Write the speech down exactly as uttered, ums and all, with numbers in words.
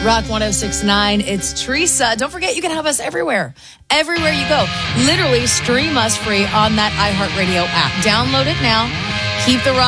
Rock one oh six point nine. It's Teresa. Don't forget, you can have us everywhere. Everywhere you go. Literally stream us free on that iHeartRadio app. Download it now. Keep the rock.